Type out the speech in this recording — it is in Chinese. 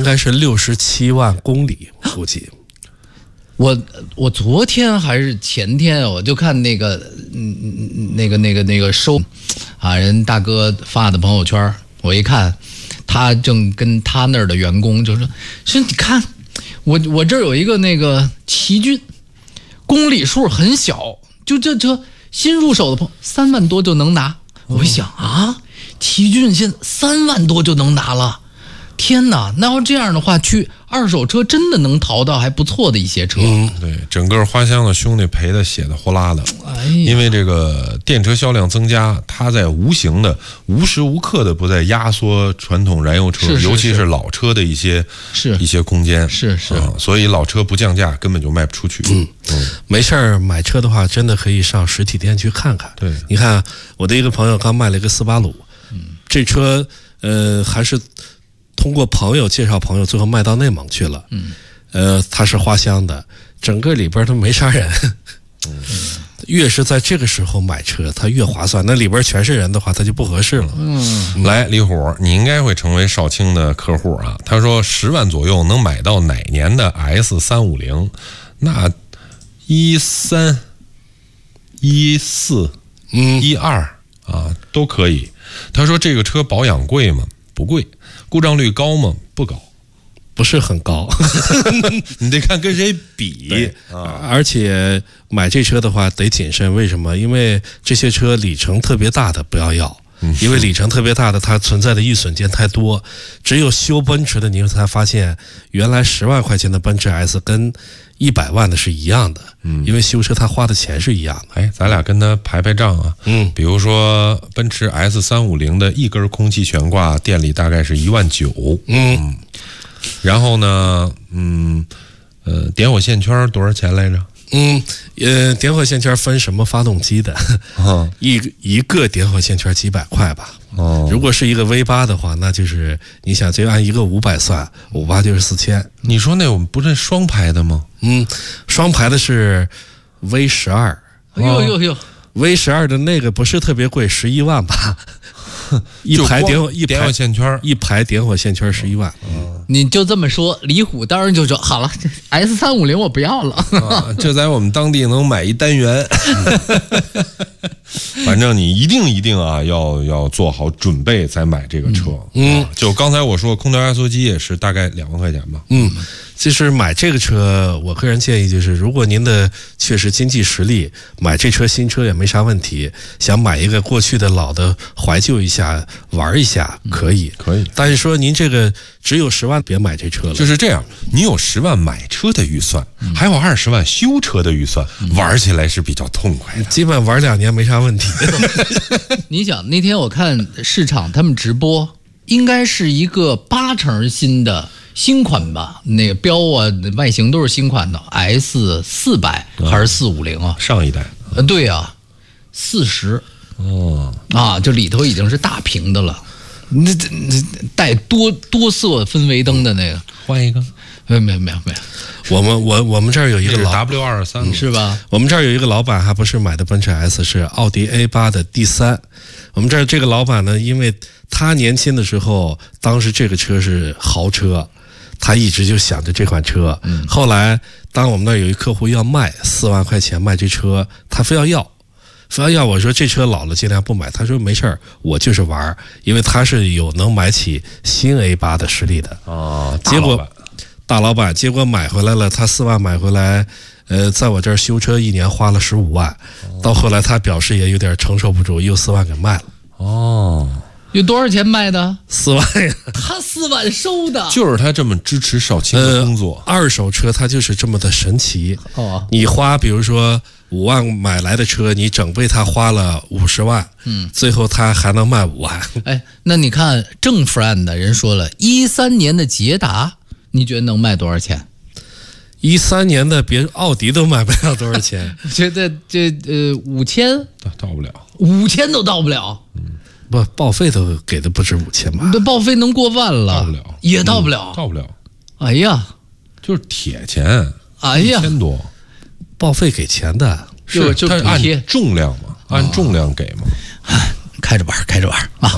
该是67万公里，估计。 我昨天还是前天，我就看那个收啊人大哥发的朋友圈，我一看，他正跟他那儿的员工就说你看，我这儿有一个那个奇骏，公里数很小，就这新入手的朋友3万多就能拿。我一想啊，奇骏现在3万多就能拿了。天哪，那要这样的话，去二手车真的能淘到还不错的一些车。 对，整个花乡的兄弟赔的血的呼啦的，因为这个电车销量增加，它在无形的、无时无刻的不在压缩传统燃油车，尤其是老车的一些空间。所以老车不降价根本就卖不出去。 没事儿，买车的话真的可以上实体店去看看。 对， 你看我的一个朋友刚卖了一个480，这车还是通过朋友介绍朋友，最后卖到内蒙去了。他是花乡的，整个里边都没啥人。越是在这个时候买车，它越划算。那里边全是人的话，它就不合适了。 来，李虎，你应该会成为少卿的客户啊。他说10万左右能买到哪年的 S350？那13、14、12啊都可以。他说这个车保养贵吗？不贵。故障率高吗？不高， 不是很高。 你得看跟谁比啊！而且买这车的话得谨慎，为什么？因为这些车里程特别大的不要，因为里程特别大的它存在的易损件太多。只有修奔驰的，你才发现原来10万块钱的奔驰 S 跟100万的是一样的。因为修车他花的钱是一样的。 哎，咱俩跟他排账啊。比如说奔驰 S350的一根空气悬挂店里大概是19000。然后呢，点火线圈多少钱来着？ 点火线圈分什么发动机的？一个点火线圈几百块吧。如果是一个 V8 的话，那就是你想就按一个500算，58就是4000。 你说那我们不是双排的吗？ 双排的是 V12。V12 的那个不是特别贵，11万吧。一排点火线圈11万。 你就这么说，李虎当然就说好了，S350我不要了。 这在我们当地能买一单元。反正你一定啊，要做好准备再买这个车。就刚才我说空调压缩机也是大概2万块钱吧。 其实买这个车，我个人建议就是，如果您的确实经济实力，买这车新车也没啥问题。想买一个过去的老的怀旧一下玩一下，可以。但是说您这个只有10万，别买这车了。 就是这样，你有10万买车的预算，还有20万修车的预算，玩起来是比较痛快的。 基本玩2年没啥问题。 你想那天我看市场他们直播，应该是一个8成新款吧，那个标啊外形都是新款的 S400还是450啊？ 上一代。 对啊，40。就里头已经是大屏的了。那带多色氛围灯的那个， 换一个。 没有。 我们这儿有一个 W23 是吧？ 我们这儿有一个老板，还不是买的奔驰 S， 是奥迪 A8 的第3。我们这儿这个老板呢，因为他年轻的时候，当时这个车是豪车，他一直就想着这款车。后来当我们那儿有一客户要卖4万块钱卖这车，他非要我说这车老了尽量不买。他说没事儿，我就是玩，因为他是有能买起新 A8 的实力的。结果大老板结果买回来了，他4万买回来，在我这儿修车1年花了15万，到后来他表示也有点承受不住，又4万给卖了。 有多少钱卖的 ？4万呀！ 他4万收的， 就是他这么支持少卿的工作。 二手车它就是这么的神奇。你花比如说5万买来的车，你整被他花了50万，最后他还能卖5万。 哎，那你看正 friend 的人说了，13年的捷达，你觉得能卖多少钱 ？13年的别奥迪都买不了多少钱。 觉得这5000 到不了 ，5000都到不了。 不，报废都给的不止5000吧？ 这报废能过万了， 到不了， 也到不了， 到不了。 哎呀， 就是铁钱， 哎呀 ，1000多， 报废给钱的， 就他按重量嘛，按重量给嘛。 开着玩啊。